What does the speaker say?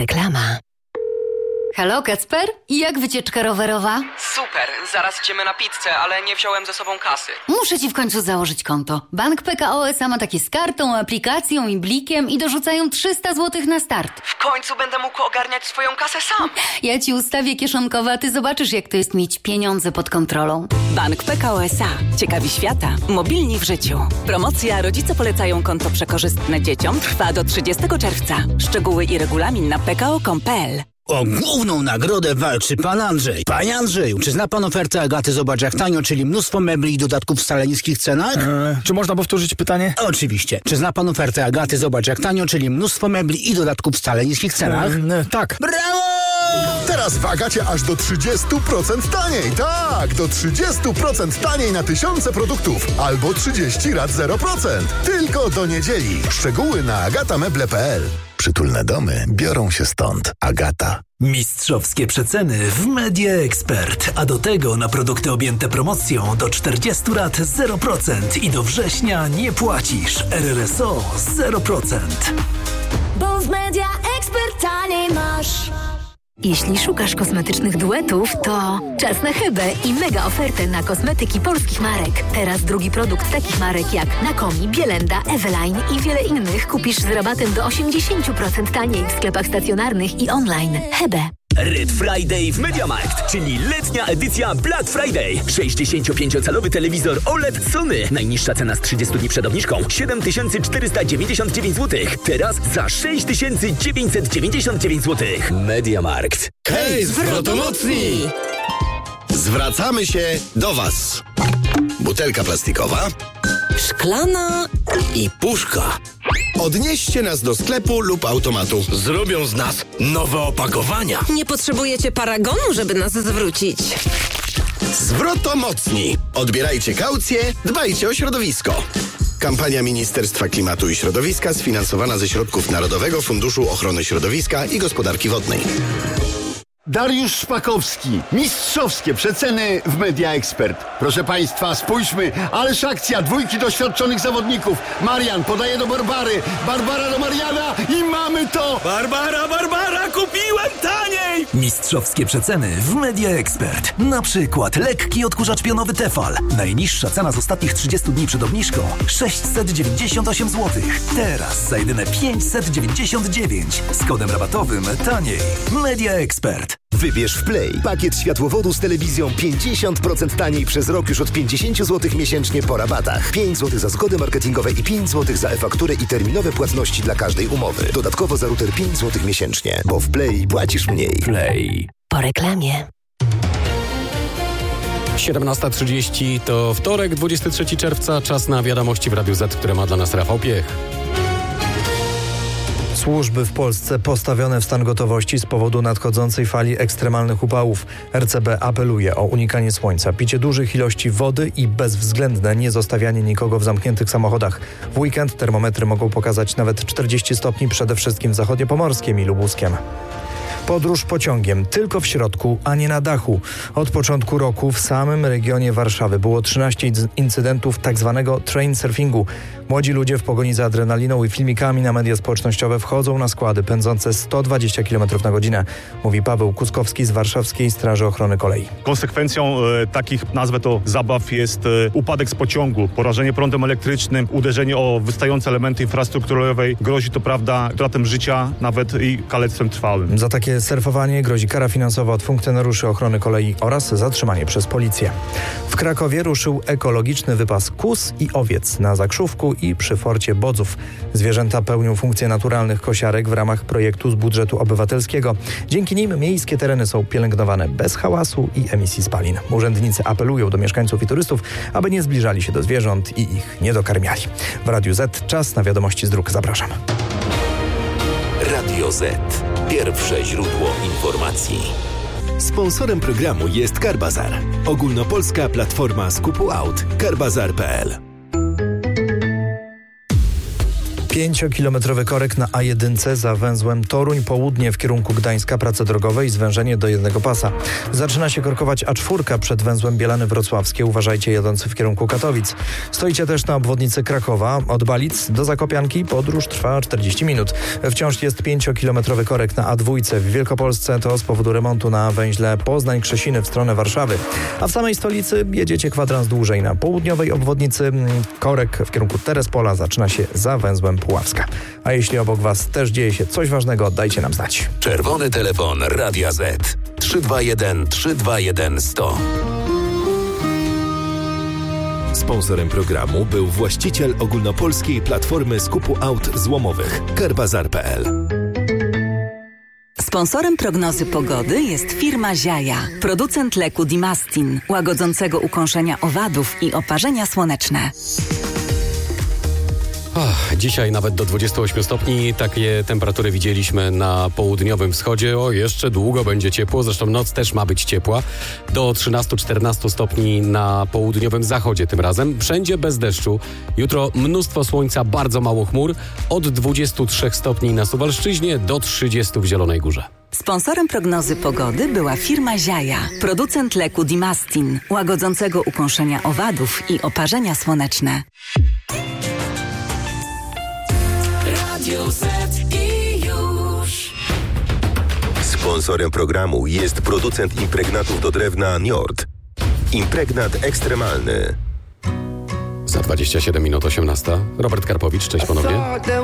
Reklama. Halo, Kacper? I jak wycieczka rowerowa? Super, zaraz idziemy na pizzę, ale nie wziąłem ze sobą kasy. Muszę ci w końcu założyć konto. Bank PKO SA ma takie z kartą, aplikacją i blikiem i dorzucają 300 zł na start. W końcu będę mógł ogarniać swoją kasę sam. Ja ci ustawię kieszonkowe, a ty zobaczysz, jak to jest mieć pieniądze pod kontrolą. Bank PKO SA. Ciekawi świata. Mobilni w życiu. Promocja Rodzice polecają konto przekorzystne dzieciom trwa do 30 czerwca. Szczegóły i regulamin na pko.com.pl. O główną nagrodę walczy pan Andrzej. Panie Andrzeju, czy zna pan ofertę Agaty Zobacz jak tanio, czyli mnóstwo mebli i dodatków w wcale niskich cenach? Czy można powtórzyć pytanie? Oczywiście. Czy zna pan ofertę Agaty Zobacz jak tanio, czyli mnóstwo mebli i dodatków w wcale niskich cenach? Tak. Brawo! Teraz w Agacie aż do 30% taniej. Tak, do 30% taniej na tysiące produktów. Albo 30 rat 0%. Tylko do niedzieli. Szczegóły na agatameble.pl. Przytulne domy biorą się stąd. Agata. Mistrzowskie przeceny w Media Expert, a do tego na produkty objęte promocją do 40 rat 0% i do września nie płacisz. RRSO 0%. Bo w Media Expert taniej masz. Jeśli szukasz kosmetycznych duetów, to czas na Hebę i mega ofertę na kosmetyki polskich marek. Teraz drugi produkt takich marek jak Nakomi, Bielenda, Eveline i wiele innych kupisz z rabatem do 80% taniej w sklepach stacjonarnych i online. Hebe. Red Friday w MediaMarkt, czyli letnia edycja Black Friday. 65-calowy telewizor OLED Sony. Najniższa cena z 30 dni przed obniżką 7499 zł. Teraz za 6999 zł. MediaMarkt. Hej, zwrotomocni! Zwracamy się do Was. Butelka plastikowa, Szklana i puszka. Odnieście nas do sklepu lub automatu. Zrobią z nas nowe opakowania. Nie potrzebujecie paragonu, żeby nas zwrócić. Zwrotomocni. Odbierajcie kaucję, dbajcie o środowisko. Kampania Ministerstwa Klimatu i Środowiska sfinansowana ze środków Narodowego Funduszu Ochrony Środowiska i Gospodarki Wodnej. Dariusz Szpakowski. Mistrzowskie przeceny w Media Expert. Proszę Państwa, spójrzmy, ależ akcja, dwójki doświadczonych zawodników. Marian podaje do Barbary, Barbara do Mariana i mamy to! Barbara, kupiłem taniej! Mistrzowskie przeceny w Media Expert. Na przykład lekki odkurzacz pionowy Tefal. Najniższa cena z ostatnich 30 dni przed obniżką 698 zł. Teraz za jedyne 599. Z kodem rabatowym taniej. Media Expert. Wybierz w Play pakiet światłowodu z telewizją 50% taniej przez rok już od 50 zł miesięcznie po rabatach. 5 zł za zgody marketingowe i 5 zł za e-fakturę i terminowe płatności dla każdej umowy. Dodatkowo za router 5 zł miesięcznie, bo w Play płacisz mniej. Play. Po reklamie. 17:30 to wtorek, 23 czerwca. Czas na wiadomości w Radiu Z, które ma dla nas Rafał Piech. Służby w Polsce postawione w stan gotowości z powodu nadchodzącej fali ekstremalnych upałów. RCB apeluje o unikanie słońca, picie dużych ilości wody i bezwzględne niezostawianie nikogo w zamkniętych samochodach. W weekend termometry mogą pokazać nawet 40 stopni, przede wszystkim w Zachodniopomorskiem i Lubuskiem. Podróż pociągiem tylko w środku, a nie na dachu. Od początku roku w samym regionie Warszawy było 13 incydentów tzw. train surfingu. Młodzi ludzie w pogoni za adrenaliną i filmikami na media społecznościowe wchodzą na składy pędzące 120 km na godzinę, mówi Paweł Kuskowski z Warszawskiej Straży Ochrony Kolei. Konsekwencją takich, nazwę to, zabaw jest upadek z pociągu, porażenie prądem elektrycznym, uderzenie o wystające elementy infrastrukturowej. Grozi to, utratą życia, nawet i kalectwem trwałym. Za takie surfowanie grozi kara finansowa od funkcjonariuszy ochrony kolei oraz zatrzymanie przez policję. W Krakowie ruszył ekologiczny wypas kóz i owiec na Zakrzówku i przy Forcie Bodzów. Zwierzęta pełnią funkcje naturalnych kosiarek w ramach projektu z budżetu obywatelskiego. Dzięki nim miejskie tereny są pielęgnowane bez hałasu i emisji spalin. Urzędnicy apelują do mieszkańców i turystów, aby nie zbliżali się do zwierząt i ich nie dokarmiali. W Radiu Z czas na wiadomości z dróg. Zapraszam. Radio Z. Pierwsze źródło informacji. Sponsorem programu jest Carbazar. Ogólnopolska platforma skupu aut. Carbazar.pl. 5-kilometrowy korek na A1 za węzłem Toruń Południe w kierunku Gdańska, prace drogowe i zwężenie do jednego pasa. Zaczyna się korkować A4 przed węzłem Bielany Wrocławskie. Uważajcie jadący w kierunku Katowic. Stoicie też na obwodnicy Krakowa. Od Balic do Zakopianki podróż trwa 40 minut. Wciąż jest 5-kilometrowy korek na A2 w Wielkopolsce. To z powodu remontu na węźle Poznań-Krzesiny w stronę Warszawy. A w samej stolicy jedziecie kwadrans dłużej. Na południowej obwodnicy korek w kierunku Terespola zaczyna się za węzłem Puławska. A jeśli obok Was też dzieje się coś ważnego, dajcie nam znać. Czerwony telefon Radia Z 321 321 100. Sponsorem programu był właściciel ogólnopolskiej platformy skupu aut złomowych Carbazar.pl. Sponsorem prognozy pogody jest firma Ziaja, producent leku Dimastin, łagodzącego ukąszenia owadów i oparzenia słoneczne. Dzisiaj nawet do 28 stopni. Takie temperatury widzieliśmy na południowym wschodzie. Jeszcze długo będzie ciepło. Zresztą noc też ma być ciepła. Do 13-14 stopni na południowym zachodzie tym razem. Wszędzie bez deszczu. Jutro mnóstwo słońca, bardzo mało chmur. Od 23 stopni na Suwalszczyźnie do 30 w Zielonej Górze. Sponsorem prognozy pogody była firma Ziaja, producent leku Dimastin, łagodzącego ukąszenia owadów i oparzenia słoneczne. Radio Z i już. Sponsorem programu jest producent impregnatów do drewna Njord. Impregnat ekstremalny. Za 27 minut 18. Robert Karpowicz, cześć ponownie.